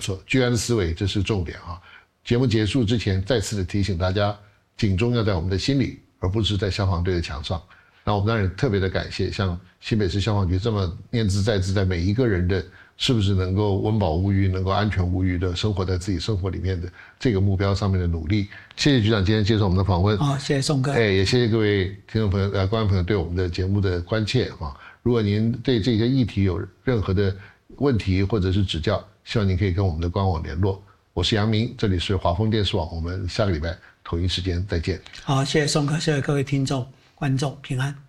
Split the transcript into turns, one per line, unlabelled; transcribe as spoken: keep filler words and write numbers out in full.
错，居安思危这是重点啊。节目结束之前，再次的提醒大家，警钟要在我们的心里，而不是在消防队的墙上。那我们当然特别的感谢，像新北市消防局这么念兹在兹，在每一个人的是不是能够温饱无虞、能够安全无虞的生活在自己生活里面的这个目标上面的努力。谢谢局长今天接受我们的访问。
好，谢谢宋哥。
哎，也谢谢各位听众朋友、呃观众朋友对我们的节目的关切啊。如果您对这些议题有任何的问题或者是指教，希望您可以跟我们的官网联络。我是杨明，这里是华丰电视网，我们下个礼拜同一时间再见。
好，谢谢宋哥，谢谢各位听众、观众，平安。